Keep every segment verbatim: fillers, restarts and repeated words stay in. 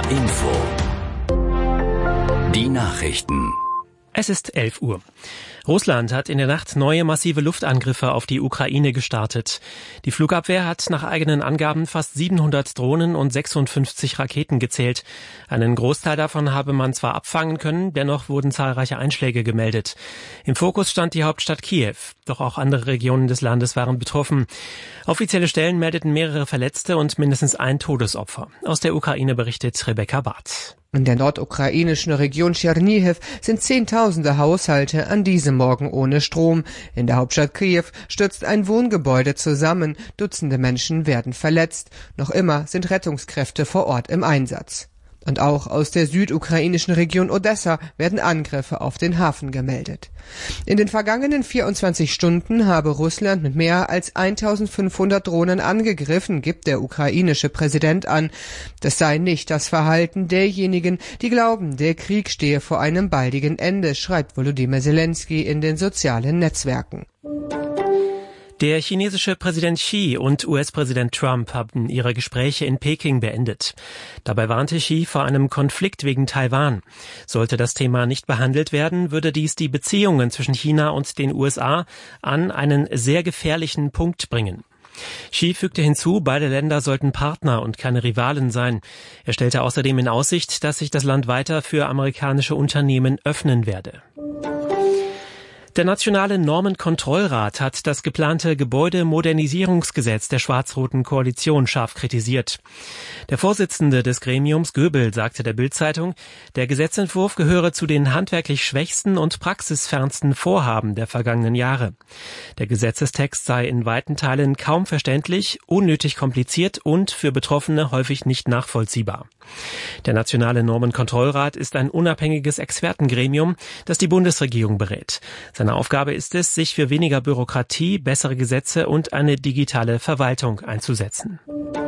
Info. Die Nachrichten. Es ist elf Uhr. Russland hat in der Nacht neue massive Luftangriffe auf die Ukraine gestartet. Die Flugabwehr hat nach eigenen Angaben fast siebenhundert Drohnen und sechsundfünfzig Raketen gezählt. Einen Großteil davon habe man zwar abfangen können, dennoch wurden zahlreiche Einschläge gemeldet. Im Fokus stand die Hauptstadt Kiew, doch auch andere Regionen des Landes waren betroffen. Offizielle Stellen meldeten mehrere Verletzte und mindestens ein Todesopfer. Aus der Ukraine berichtet Rebecca Barth. In der nordukrainischen Region Tschernihiw sind Zehntausende Haushalte an diesem Morgen ohne Strom. In der Hauptstadt Kiew stürzt ein Wohngebäude zusammen. Dutzende Menschen werden verletzt. Noch immer sind Rettungskräfte vor Ort im Einsatz. Und auch aus der südukrainischen Region Odessa werden Angriffe auf den Hafen gemeldet. In den vergangenen vierundzwanzig Stunden habe Russland mit mehr als eintausendfünfhundert Drohnen angegriffen, gibt der ukrainische Präsident an. Das sei nicht das Verhalten derjenigen, die glauben, der Krieg stehe vor einem baldigen Ende, schreibt Volodymyr Zelensky in den sozialen Netzwerken. Der chinesische Präsident Xi und U S-Präsident Trump haben ihre Gespräche in Peking beendet. Dabei warnte Xi vor einem Konflikt wegen Taiwan. Sollte das Thema nicht behandelt werden, würde dies die Beziehungen zwischen China und den U S A an einen sehr gefährlichen Punkt bringen. Xi fügte hinzu, beide Länder sollten Partner und keine Rivalen sein. Er stellte außerdem in Aussicht, dass sich das Land weiter für amerikanische Unternehmen öffnen werde. Der Nationale Normenkontrollrat hat das geplante Gebäudemodernisierungsgesetz der schwarz-roten Koalition scharf kritisiert. Der Vorsitzende des Gremiums, Göbel, sagte der Bild-Zeitung, der Gesetzentwurf gehöre zu den handwerklich schwächsten und praxisfernsten Vorhaben der vergangenen Jahre. Der Gesetzestext sei in weiten Teilen kaum verständlich, unnötig kompliziert und für Betroffene häufig nicht nachvollziehbar. Der Nationale Normenkontrollrat ist ein unabhängiges Expertengremium, das die Bundesregierung berät. Seine Aufgabe ist es, sich für weniger Bürokratie, bessere Gesetze und eine digitale Verwaltung einzusetzen.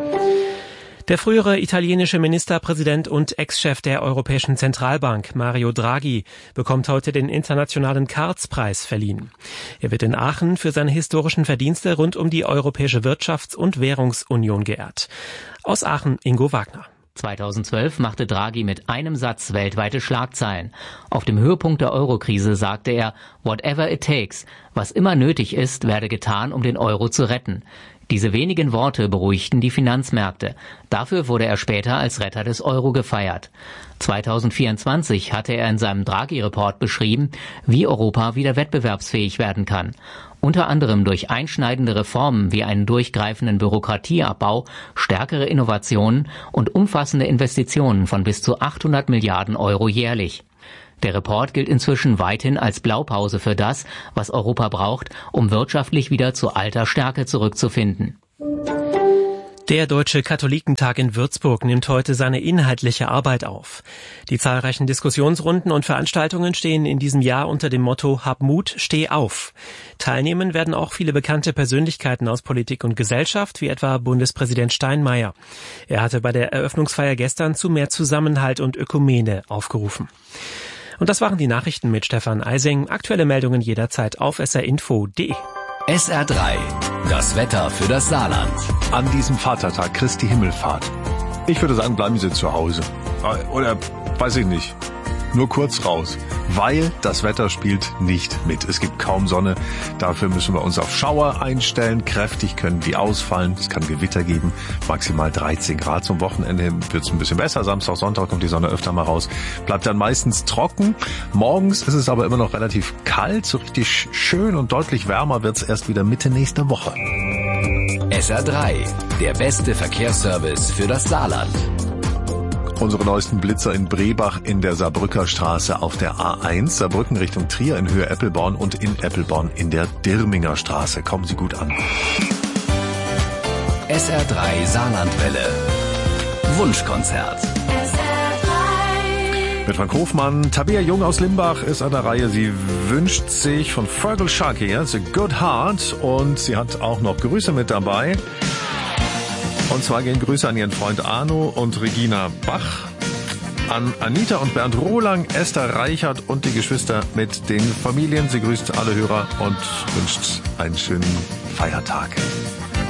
Der frühere italienische Ministerpräsident und Ex-Chef der Europäischen Zentralbank, Mario Draghi, bekommt heute den internationalen Karls-Preis verliehen. Er wird in Aachen für seine historischen Verdienste rund um die Europäische Wirtschafts- und Währungsunion geehrt. Aus Aachen Ingo Wagner. zweitausendzwölf machte Draghi mit einem Satz weltweite Schlagzeilen. Auf dem Höhepunkt der Eurokrise sagte er, whatever it takes, was immer nötig ist, werde getan, um den Euro zu retten. Diese wenigen Worte beruhigten die Finanzmärkte. Dafür wurde er später als Retter des Euro gefeiert. zweitausendvierundzwanzig hatte er in seinem Draghi-Report beschrieben, wie Europa wieder wettbewerbsfähig werden kann. Unter anderem durch einschneidende Reformen wie einen durchgreifenden Bürokratieabbau, stärkere Innovationen und umfassende Investitionen von bis zu achthundert Milliarden Euro jährlich. Der Report gilt inzwischen weithin als Blaupause für das, was Europa braucht, um wirtschaftlich wieder zu alter Stärke zurückzufinden. Der Deutsche Katholikentag in Würzburg nimmt heute seine inhaltliche Arbeit auf. Die zahlreichen Diskussionsrunden und Veranstaltungen stehen in diesem Jahr unter dem Motto Hab Mut, steh auf. Teilnehmen werden auch viele bekannte Persönlichkeiten aus Politik und Gesellschaft, wie etwa Bundespräsident Steinmeier. Er hatte bei der Eröffnungsfeier gestern zu mehr Zusammenhalt und Ökumene aufgerufen. Und das waren die Nachrichten mit Stefan Eising. Aktuelle Meldungen jederzeit auf s r info punkt d e. S R drei, das Wetter für das Saarland. An diesem Vatertag, Christi Himmelfahrt. Ich würde sagen, bleiben Sie zu Hause. Oder, weiß ich nicht, nur kurz raus. Weil das Wetter spielt nicht mit. Es gibt kaum Sonne. Dafür müssen wir uns auf Schauer einstellen. Kräftig können die ausfallen. Es kann Gewitter geben. Maximal dreizehn Grad. Zum Wochenende wird es ein bisschen besser. Samstag, Sonntag kommt die Sonne öfter mal raus. Bleibt dann meistens trocken. Morgens ist es aber immer noch relativ kalt. So richtig schön und deutlich wärmer wird es erst wieder Mitte nächster Woche. S R drei, der beste Verkehrsservice für das Saarland. Unsere neuesten Blitzer in Brebach in der Saarbrücker Straße auf der A eins, Saarbrücken Richtung Trier in Höhe Eppelborn und in Eppelborn in der Dirminger Straße. Kommen Sie gut an. S R drei Saarlandwelle. Wunschkonzert. Mit Frank Hofmann. Tabea Jung aus Limbach ist an der Reihe. Sie wünscht sich von Fergal Sharkey, The Good Heart, und sie hat auch noch Grüße mit dabei. Und zwar gehen Grüße an ihren Freund Arno und Regina Bach, an Anita und Bernd Rohlang, Esther Reichert und die Geschwister mit den Familien. Sie grüßt alle Hörer und wünscht einen schönen Feiertag.